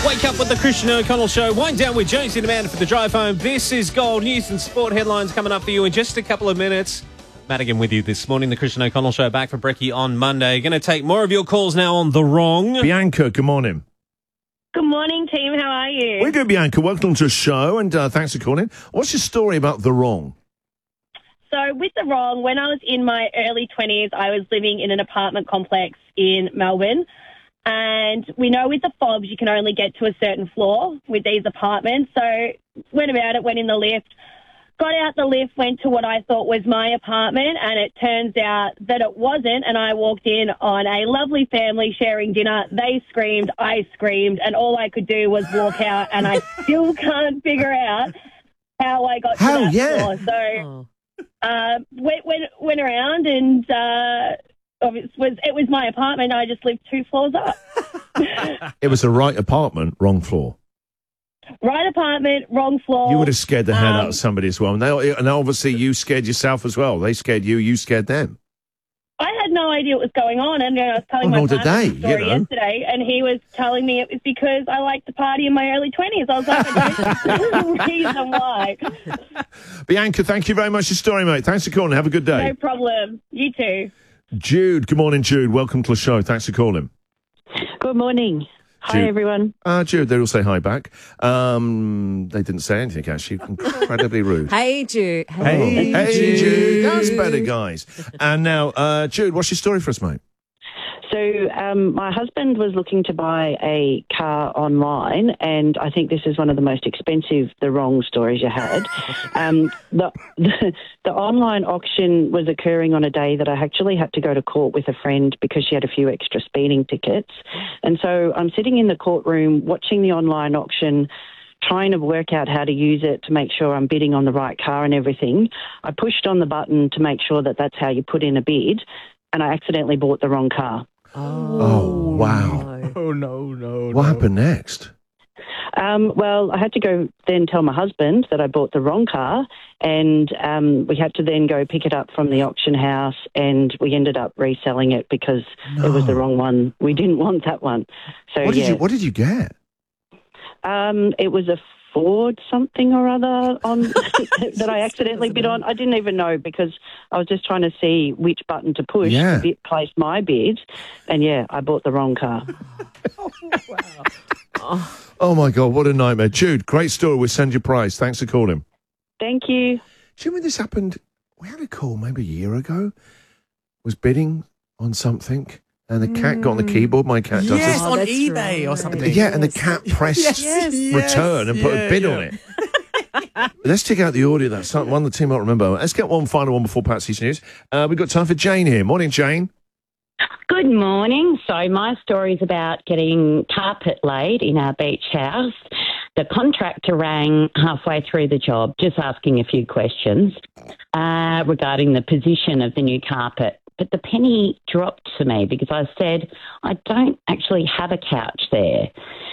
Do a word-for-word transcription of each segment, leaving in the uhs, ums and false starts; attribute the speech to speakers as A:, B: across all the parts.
A: Wake up with the Christian O'Connell Show. Wind down with Jonesy and Amanda for the drive home. This is Gold News and Sport headlines coming up for you in just a couple of minutes. Madigan with you this morning. The Christian O'Connell Show back for Brekkie on Monday. Going to take more of your calls now on The Wrong.
B: Bianca, good morning.
C: Good morning, team. How are you?
B: We're good, Bianca. Welcome to the show, and uh, thanks for calling. What's your story about The Wrong?
C: So with The Wrong, when I was in my early twenties, I was living in an apartment complex in Melbourne. And we know with the fobs, you can only get to a certain floor with these apartments. So went about it, went in the lift, got out the lift, went to what I thought was my apartment, and it turns out that it wasn't. And I walked in on a lovely family sharing dinner. They screamed, I screamed, and all I could do was walk out, and I still can't figure out how I got to
B: Hell
C: that
B: yeah.
C: floor. So uh, went, went, went around and... Uh, It was it was my apartment. I just lived two floors up.
B: It was the right apartment, wrong floor.
C: Right apartment, wrong floor.
B: You would have scared the head
C: um,
B: out of somebody as well. And, they, and obviously you scared yourself as well. They scared you, you scared them.
C: I had no idea what was going on, and I was telling
B: Oh,
C: my
B: nor did
C: partner
B: they,
C: the story
B: you know.
C: yesterday, and he was telling me it was because I liked to party in my early twenties. I was like, I don't know the reason why.
B: Bianca, thank you very much for your story, mate. Thanks for calling. Have a good day.
C: No problem. You too.
B: Jude, good morning, Jude. Welcome to the show. Thanks for calling.
D: Good morning. Hi,
B: Jude.
D: everyone.
B: Uh, Jude, they all say hi back. Um, they didn't say anything, actually. Incredibly rude.
E: Hey, Jude.
B: Hey, hey, Jude. That's better, guys. And now, uh, Jude, what's your story for us, mate?
D: So um, my husband was looking to buy a car online, and I think this is one of the most expensive, the wrong stories you had. Um, the, the, the online auction was occurring on a day that I actually had to go to court with a friend because she had a few extra speeding tickets. And so I'm sitting in the courtroom watching the online auction, trying to work out how to use it to make sure I'm bidding on the right car and everything. I pushed on the button to make sure that that's how you put in a bid, and I accidentally bought the wrong car.
B: Oh, oh wow.
A: Oh, no, no,
B: What
A: no.
B: happened next?
D: Um, well, I had to go then tell my husband that I bought the wrong car, and um, we had to then go pick it up from the auction house, and we ended up reselling it because
B: No.
D: it was the wrong one. We didn't want that one. So
B: What did
D: yeah,
B: you What did you get?
D: um, it was a Ford something or other on that I accidentally bid on. I didn't even know because I was just trying to see which button to push
B: Yeah.
D: to bid, place my bid, and yeah, I bought the wrong car.
B: Oh, my God, what a nightmare. Jude, great story. We'll send you a prize. Thanks for calling.
D: Thank you.
B: Do you remember this happened? We had a call maybe a year ago. Was bidding on something, and the cat got on the keyboard. My cat does
A: Yes,
B: this.
A: on
E: that's
A: eBay
E: right.
A: or something.
B: Yeah, and the cat pressed
E: Yes.
B: return and put
A: Yeah,
B: a bid
A: yeah.
B: on it. Let's check out the audio. That's something one of the team might remember. Let's get one final one before Patsy's news. Uh, we've got time for Jane here. Morning, Jane.
F: Good morning. So my story is about getting carpet laid in our beach house. The contractor rang halfway through the job, just asking a few questions uh, regarding the position of the new carpet. But the penny dropped to me because I said, I don't actually have a couch there.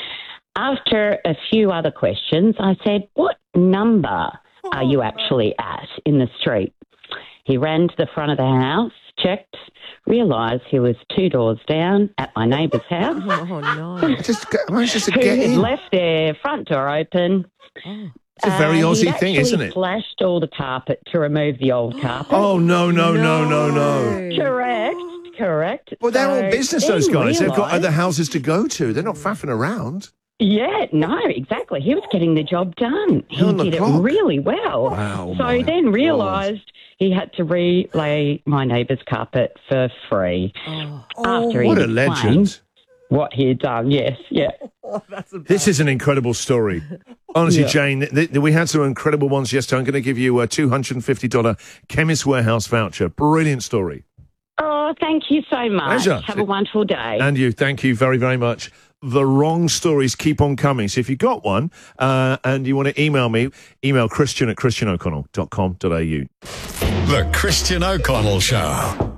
F: After a few other questions, I said, what number are you actually at in the street? He ran to the front of the house, checked, realised he was two doors down at my neighbour's house,
E: Oh, no.
B: Just go- managed just to
F: who
B: get
F: had
B: in.
F: left their front door open.
B: It's a very
F: Uh,
B: Aussie
F: he'd
B: thing,
F: actually
B: isn't it?
F: Flashed all the carpet to remove the old carpet.
B: Oh, no, no, no, no, no.
F: Correct, correct.
B: Well, they're all
F: So
B: business,
F: then
B: those guys. They've got
F: realised-
B: other houses to go to. They're not faffing around.
F: Yeah, no, exactly. He was getting the job done. He
B: On the
F: did
B: clock.
F: it really well.
B: Wow,
F: so
B: my
F: then
B: God.
F: realised he had to relay my neighbour's carpet for free. After he
B: What a
F: explained
B: legend.
F: what he had done, yes, yeah.
B: This is an incredible story. Honestly,
F: Yeah.
B: Jane, th- th- we had some incredible ones yesterday. I'm going to give you a two hundred fifty dollars Chemist Warehouse voucher. Brilliant story.
F: Oh, thank you so much.
B: Pleasure.
F: Have a wonderful day.
B: And you, thank you very, very much. The wrong stories keep on coming. So if you got one uh, and you want to email me, email Christian at christian o'connell dot com dot a u.
G: The Christian O'Connell Show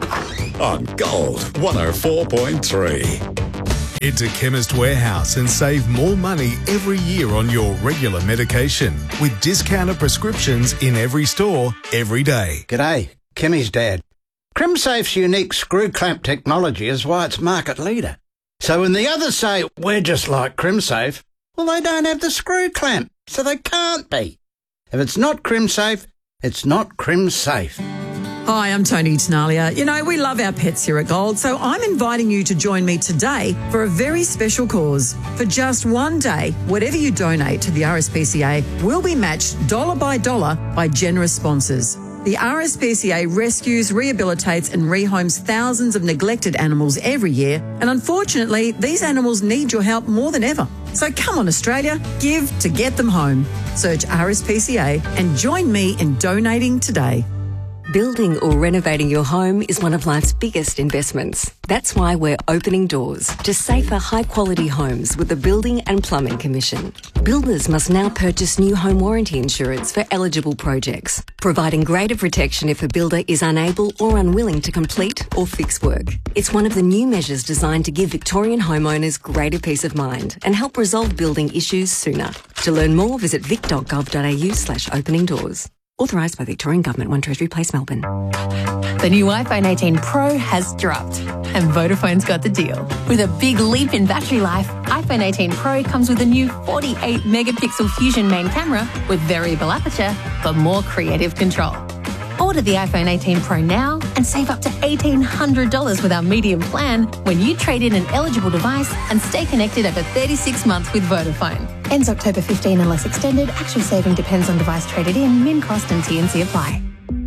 G: on Gold one oh four point three.
H: Head to Chemist Warehouse and save more money every year on your regular medication with discounted prescriptions in every store, every day.
I: G'day, Kimmy's dad. CrimSafe's unique screw clamp technology is why it's market leader.
E: So when the others say, we're just like CrimSafe, well, they don't have the screw clamp, so they can't be. If it's not CrimSafe, it's not CrimSafe.
I: Hi, I'm Tony Tenalia. You know, we love our pets here at Gold, so I'm inviting you to join me today for a very special cause. For just one day, whatever you donate to the R S P C A will be matched dollar by dollar by generous sponsors. The R S P C A rescues, rehabilitates and rehomes thousands of neglected animals every year, and unfortunately, these animals need your help more than ever. So come on, Australia, give to get them home. Search R S P C A and join me in donating today.
J: Building or renovating your home is one of life's biggest investments. That's why we're opening doors to safer, high-quality homes with the Building and Plumbing Commission. Builders must now purchase new home warranty insurance for eligible projects, providing greater protection if a builder is unable or unwilling to complete or fix work. It's one of the new measures designed to give Victorian homeowners greater peace of mind and help resolve building issues sooner. To learn more, visit vic dot gov dot a u slash opening doors. Authorised by Victorian Government, One Treasury Place, Melbourne.
K: The new iPhone eighteen Pro has dropped, and Vodafone's got the deal. With a big leap in battery life, iPhone eighteen Pro comes with a new forty-eight megapixel Fusion main camera with variable aperture for more creative control. Order the iPhone eighteen Pro now and save up to eighteen hundred dollars with our medium plan when you trade in an eligible device and stay connected over thirty-six months with Vodafone. Ends October fifteenth unless extended. Actual saving depends on device traded in. Min cost and T and C apply.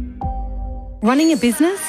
L: Running a business?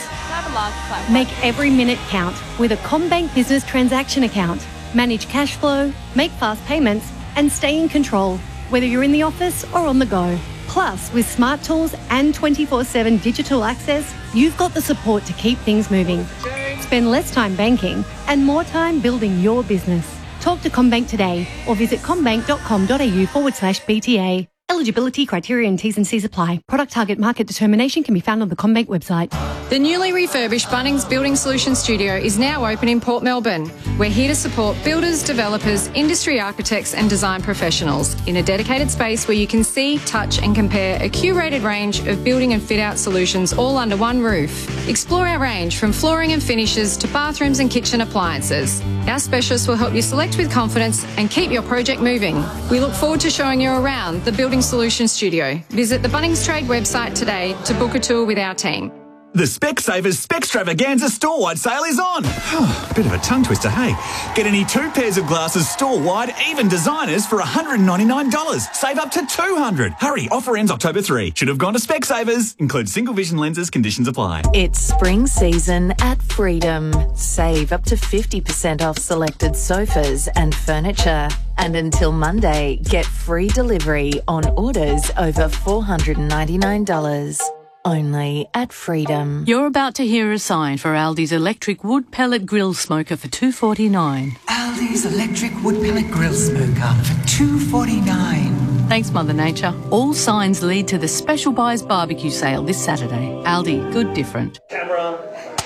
L: Make every minute count with a CommBank Business Transaction Account. Manage cash flow, make fast payments and stay in control, whether you're in the office or on the go. Plus, with smart tools and twenty-four seven digital access, you've got the support to keep things moving. Spend less time banking and more time building your business. Talk to CommBank today or visit commbank.com.au forward slash BTA. Eligibility criteria and T's and C's apply. Product target market determination can be found on the CommBank website.
M: The newly refurbished Bunnings Building Solutions Studio is now open in Port Melbourne. We're here to support builders, developers, industry architects and design professionals in a dedicated space where you can see, touch and compare a curated range of building and fit-out solutions all under one roof. Explore our range from flooring and finishes to bathrooms and kitchen appliances. Our specialists will help you select with confidence and keep your project moving. We look forward to showing you around the Building Solutions Studio. Visit the Bunnings Trade website today to book a tour with our team.
N: The Specsavers Specstravaganza store-wide sale is on. Bit of a tongue twister, hey? Get any two pairs of glasses store-wide, even designers, for one hundred ninety-nine dollars. Save up to two hundred dollars. Hurry, offer ends October third. Should have gone to Specsavers. Includes single vision lenses, conditions apply.
O: It's spring season at Freedom. Save up to fifty percent off selected sofas and furniture. And until Monday, get free delivery on orders over four hundred ninety-nine dollars. Only at Freedom.
P: You're about to hear a sign for Aldi's electric wood pellet grill smoker for two dollars forty-nine.
Q: Aldi's electric wood pellet grill smoker for two dollars forty-nine.
P: Thanks, Mother Nature. All signs lead to the Special Buys barbecue sale this Saturday. Aldi, good different.
R: Camera.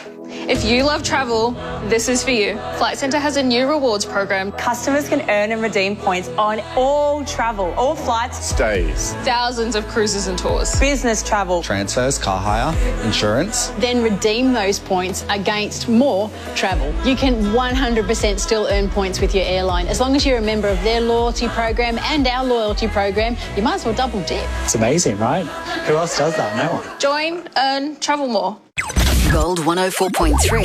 R: If you love travel, this is for you. Flight Centre has a new rewards program.
S: Customers can earn and redeem points on all travel, all flights,
R: stays, thousands of cruises and tours,
S: business travel,
T: transfers, car hire, insurance.
U: Then redeem those points against more travel. You can one hundred percent still earn points with your airline. As long as you're a member of their loyalty program and our loyalty program, you might as well double dip.
T: It's amazing, right? Who else does that? No one.
R: Join, earn, travel more.
J: Gold one oh four point three.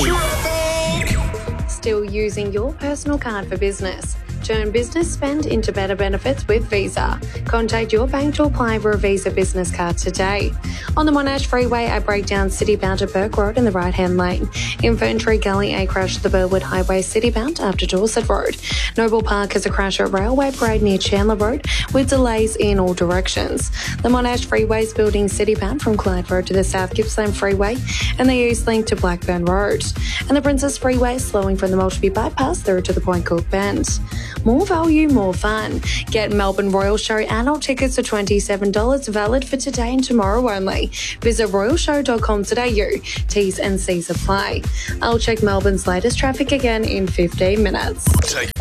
V: Still using your personal card for business? Turn business spend into better benefits with Visa. Contact your bank to apply for a Visa business card today. On the Monash Freeway, I break down city-bound to Burke Road in the right-hand lane. Infantry Gully, a crash to the Burwood Highway city-bound after Dorset Road. Noble Park has a crash at Railway Parade near Chandler Road with delays in all directions. The Monash Freeway is building city-bound from Clyde Road to the South Gippsland Freeway and the East Link to Blackburn Road. And the Princess Freeway is slowing from the Maltby Bypass through to the Point Cook Bend. More value, more fun. Get Melbourne Royal Show adult tickets for twenty-seven dollars, valid for today and tomorrow only. Visit royal show dot com dot a u. T's and C's apply. I'll check Melbourne's latest traffic again in fifteen minutes.
G: Take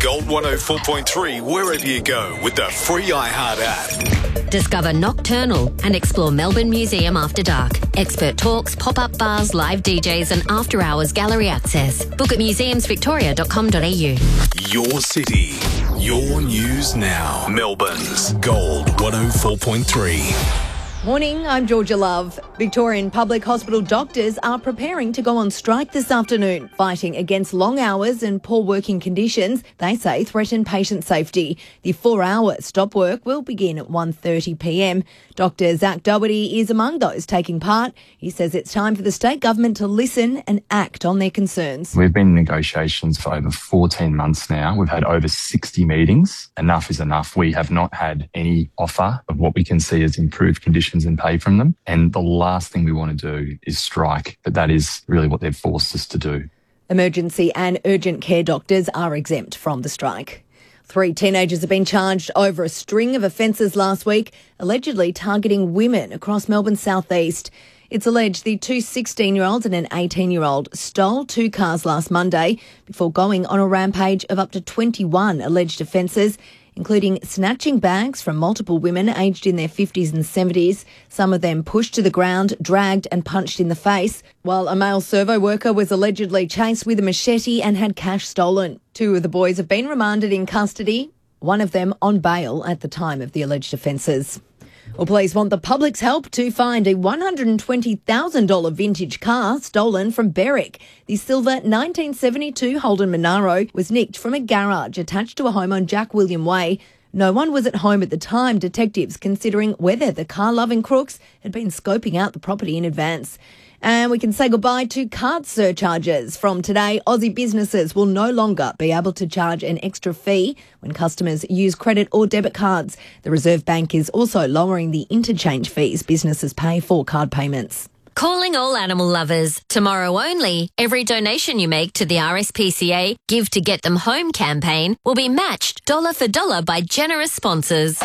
G: Gold one oh four point three wherever you go with the free iHeart app.
C: Discover Nocturnal and explore Melbourne Museum after dark. Expert talks, pop-up bars, live D Js and after-hours gallery access. Book at museums victoria dot com dot a u.
G: Your city, your news now. Melbourne's Gold one oh four point three.
D: Morning, I'm Georgia Love. Victorian public hospital doctors are preparing to go on strike this afternoon, fighting against long hours and poor working conditions they say threaten patient safety. The four-hour stop work will begin at one thirty p m. Doctor Zach Doherty is among those taking part. He says it's time for the state government to listen and act on their concerns.
W: We've been in negotiations for over fourteen months now. We've had over sixty meetings. Enough is enough. We have not had any offer of what we can see as improved conditions and pay from them. And the last thing we want to do is strike, but that is really what they've forced us to do.
D: Emergency and urgent care doctors are exempt from the strike. Three teenagers have been charged over a string of offences last week, allegedly targeting women across Melbourne's southeast. It's alleged the two sixteen-year-olds and an eighteen-year-old stole two cars last Monday before going on a rampage of up to twenty-one alleged offences, including snatching bags from multiple women aged in their fifties and seventies. Some of them pushed to the ground, dragged and punched in the face, while a male servo worker was allegedly chased with a machete and had cash stolen. Two of the boys have been remanded in custody, one of them on bail at the time of the alleged offences. Well, police want the public's help to find a one hundred twenty thousand dollars vintage car stolen from Berwick. The silver nineteen seventy-two Holden Monaro was nicked from a garage attached to a home on Jack William Way. No one was at home at the time, detectives considering whether the car-loving crooks had been scoping out the property in advance. And we can say goodbye to card surcharges. From today, Aussie businesses will no longer be able to charge an extra fee when customers use credit or debit cards. The Reserve Bank is also lowering the interchange fees businesses pay for card payments.
C: Calling all animal lovers. Tomorrow only, every donation you make to the R S P C A Give to Get Them Home campaign will be matched dollar for dollar by generous sponsors.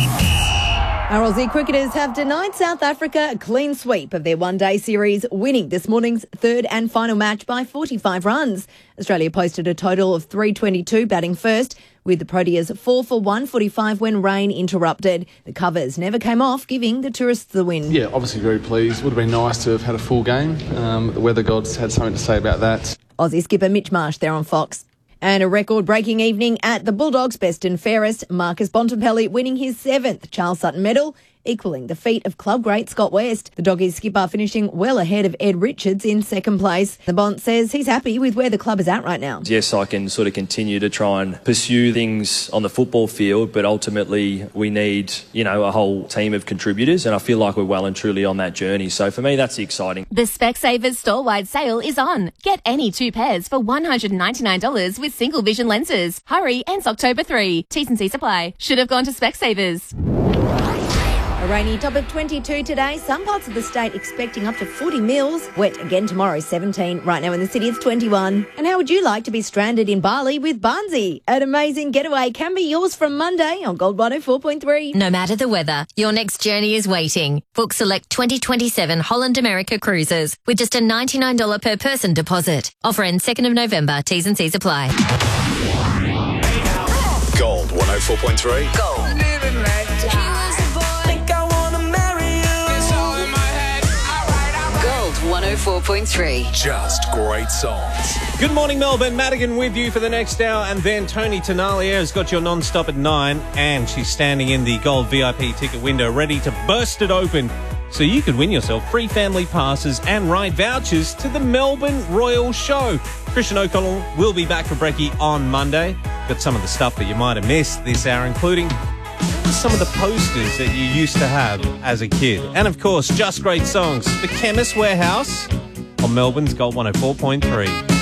D: Our Aussie cricketers have denied South Africa a clean sweep of their one-day series, winning this morning's third and final match by forty-five runs. Australia posted a total of three twenty-two batting first, with the Proteas four for one forty-five when rain interrupted. The covers never came off, giving the tourists the win.
X: Yeah, obviously very pleased. Would have been nice to have had a full game. Um, the weather gods had something to say about that.
D: Aussie skipper Mitch Marsh there on Fox. And a record-breaking evening at the Bulldogs' best and fairest. Marcus Bontempelli winning his seventh Charles Sutton medal, equalling the feat of club great Scott West. The Doggies skipper finishing well ahead of Ed Richards in second place. The Bont says he's happy with where the club is at right now.
Y: Yes, I can sort of continue to try and pursue things on the football field, but ultimately we need, you know, a whole team of contributors, and I feel like we're well and truly on that journey. So for me, that's exciting.
Z: The Specsavers store-wide sale is on. Get any two pairs for one hundred ninety-nine dollars with single vision lenses. Hurry, ends October third. T's and C's apply. Should have gone to Specsavers.
D: A rainy top of twenty-two today. Some parts of the state expecting up to forty mils. Wet again tomorrow, seventeen. Right now in the city, it's twenty-one. And how would you like to be stranded in Bali with Barnsey? An amazing getaway can be yours from Monday on Gold one oh four point three.
C: No matter the weather, your next journey is waiting. Book select twenty twenty-seven Holland America cruises with just a ninety-nine dollars per person deposit. Offer ends second of November. T's and C's apply.
G: Gold one oh four point three.
C: Gold. one oh four point three.
G: Just great songs.
A: Good morning, Melbourne. Madigan with you for the next hour, and then Tony Tenalia has got your non-stop at nine, and she's standing in the gold V I P ticket window ready to burst it open so you could win yourself free family passes and ride vouchers to the Melbourne Royal Show. Christian O'Connell will be back for Brekkie on Monday. Got some of the stuff that you might have missed this hour, including some of the posters that you used to have as a kid. And of course, just great songs. The Chemist Warehouse on Melbourne's Gold one oh four point three.